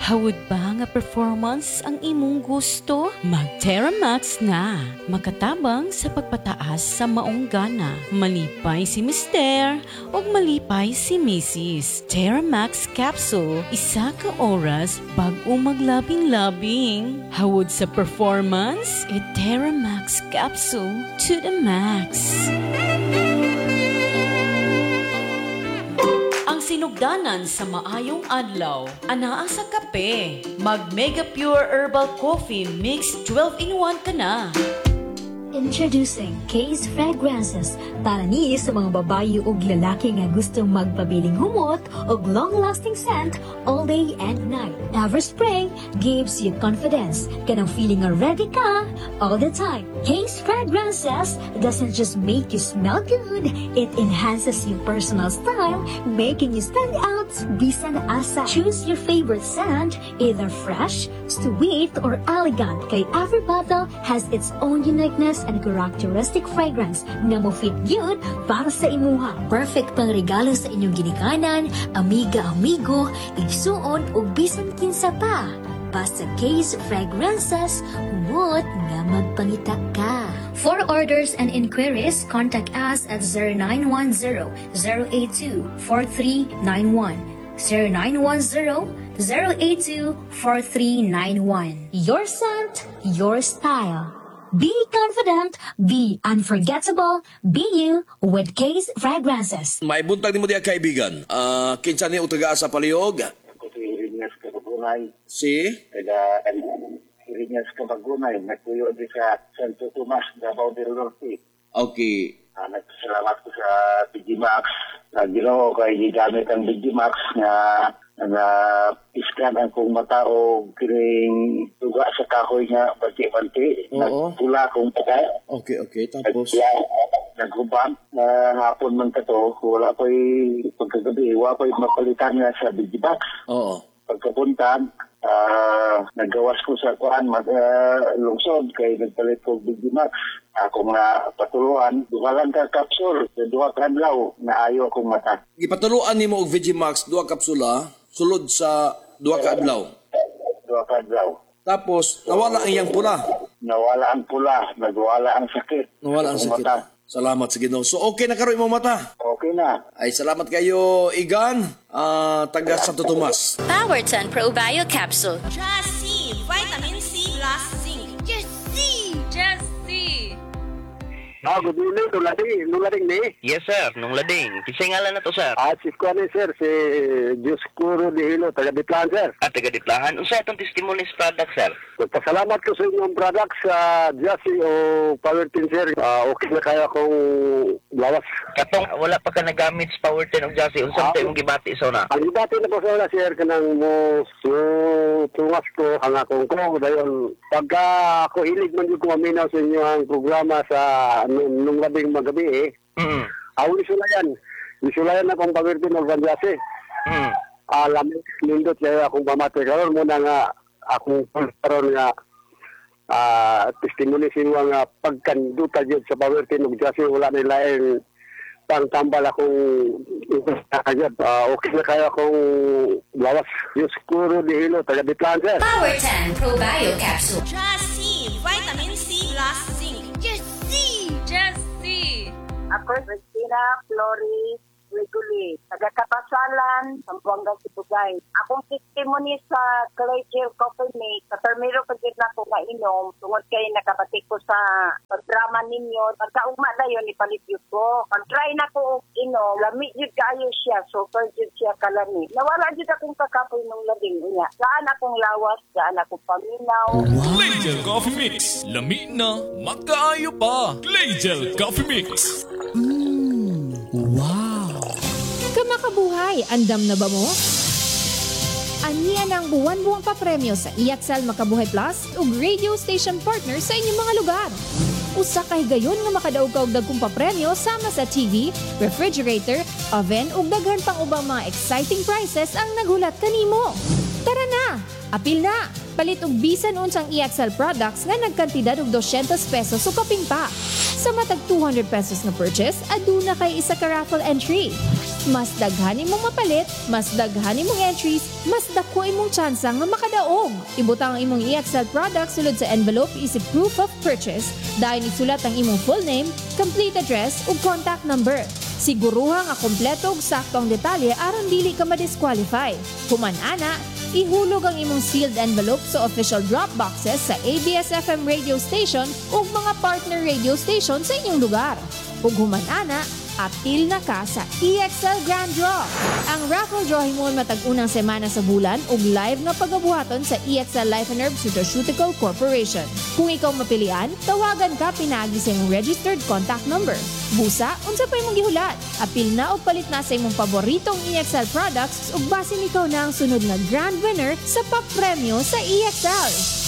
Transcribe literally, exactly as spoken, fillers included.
Hawod ba nga performance ang imong gusto? Mag-Teramax na. Makatabang sa pagpataas sa maong gana. Malipay si Mister o malipay si Missus Teramax Capsule. Isa ka oras bago maglabing-labing. Hawod sa performance, e Teramax Capsule to the max. Ang sinugdanan sa maayong adlaw, anaa sa kape. Mag Mega Pure Herbal Coffee Mix twelve in one ka na. Introducing Case Fragrances para ni sa mga babayi ug lalaki nga gustong magpabiling humot ug long-lasting scent all day and night. Every spray gives you confidence. Kanang feeling nga ready ka all the time. Case Fragrances doesn't just make you smell good, it enhances your personal style, making you stand out bisan asa. Choose your favorite scent, either fresh, sweet, or elegant. Kay every bottle has its own uniqueness and characteristic fragrance nga mo fit good para sa imuha. Perfect pang regalo sa inyong ginikanan, amiga-amigo, igsuon o bisan kinsa pa. Basta Case Fragrances, humot nga magpangita ka. For orders and inquiries, contact us at zero nine one zero, zero eight two, four three nine one. zero nine one zero, zero eight two, four three nine one. Your scent, your style. Be confident, be unforgettable, be you with Case Fragrances. May buntag ni mo diya kaibigan. Uh, kinsa ni utaga sa palihog? Ako si Irinyas Kabagunay. Si? Kaya Irinyas Kabagunay. Nagtuyo di sa Santo Tomas, Davao del Norte. Okay. Uh, Nagpasalamat ko sa Digimax. Uh, Ginoo kay gigamit ang Digimax nga nga iskan ang kong mata o kining tuga sa kahoy nga banti-banti. Nagpula kong pagka. Okay, okay. Tapos? Naghubang. Uh, hapon man ka to, wala ko'y pagkagabi, wala ko'y mapalitan nga sa Digimax. Oo. Pagkapuntan, uh, nagawas ko sa kuan mag uh, lungsod kay nagpalit ko Digimax. Ako nga patuluan, duhalan ka kapsul, duha ka adlaw na ayo akong mata. Ipatuluan nimo og Vigimax duha kapsula sulod sa duha ka adlaw. Duha ka adlaw. Tapos nawala ang iyang pula. Nawala ang pula, nagwala ang sakit. Nawala ang sakit. Mata. Salamat sa Ginoo. So okay na karon imong mata. Okay na. Ay salamat kayo Igan, uh, taga Santo Tomas. Powerton Pro Bio Capsule. Just C, vitamin C plus zinc. Just C, just C. Ah, good evening, Nulading. Nulading ni? Yes, sir. Nung lading. Kisay ngalan na to, sir. Ah, si Kuan sir, si Dioscuro de Hilo, taga Bitlan, sir. At taga-diplahan. Unsa itong testimonies product, sir? Pasalamat ko sa inyong products sa Jassy o Powertin, sir. Ah, okay na kaya kong lawas. Katong wala pa ka nagamit sa Powertin o Jassy. Unsa Ah. ito yung gibati sa una? Ang dati na po sa wala, sir, kanang mo yung tungas ko, ang akong ko, dayon, pagka ako hilig man yung kumaminaw sa inyo ang programa sa nung, nung labing magabi eh, Mm. awin sulayan. Isulayan akong Powertin o Jassy. Mm. Alam, nindot kaya akong pamati. Karoon muna nga, akong karoon nga, uh, testimony sinuwa nga pagkanduta dyan sa Powertin o Jassy, wala nila yung pangtambal akong kagad. Uh, okay na kaya akong lawas. Yung skuro di hilo, taga Bitlan, sir. Powerton Pro Bio Capsule. Just C, vitamin C plus zinc. Just C, just C. Ako, Christina Flores Reguli, taga-Kapasalan, Sambuanga, Sibugay. Akong testimony sa Clay Gel Coffee Mate, sa permiro pagkit na ko mainom, tungod kayo nakabatik ko sa pagdrama ninyo, pagkaugma na yun, ipalit yun ko. Pag-try na ko inom, lamig yun kayo siya, super yun siya kalami. Nawala yun akong kakapoy nung labing niya. Saan akong lawas, saan akong paminaw. Claygel Coffee Mix. Lami na, magkaayo pa. Claygel Coffee Mix. Mmm, wow! Kamakabuhay, andam na ba mo? Aniya ng buwan-buwang papremyo sa I X L Makabuhay Plus ug radio station partner sa inyong mga lugar. Usa ka higayon nga makadaog ka og dagkong papremyo sama sa T V, refrigerator, oven ug daghan pang ubang mga exciting prizes ang naghulat kanimo. Tara na! Apil na! Palit og bisan unsang I X L products nga nagkantidad og two hundred pesos o kaping pa. Sa matag two hundred pesos na purchase, aduna kay isa ka raffle entry. Mas daghanin mong mapalit, mas daghanin mong entries, mas dako imong tsansa nga makadaog. Ibutang ang imong E X L product sulod sa envelope isip proof of purchase. Dahil isulat ang imong full name, complete address ug contact number. Siguruha nga kompleto ug sakto ang detalye aron dili ka ma-disqualify. Human ana, ihulog ang imong sealed envelope sa official drop boxes sa A B S F M radio station ug mga partner radio station sa inyong lugar. Ug human ana, apil na ka sa E X L Grand Draw. Ang raffle draw himon matag unang semana sa bulan ug live na pagabuhaton sa E X L Life and Herb Nutraceutical Corporation. Kung ikaw mapilian, tawagan ka pinagi sa imong registered contact number. Busa, unsa pa imong gihulat? Apil na og palit na sa imong paboritong E X L products ug basin ikaw na ang sunod nga grand winner sa papremyo sa E X L.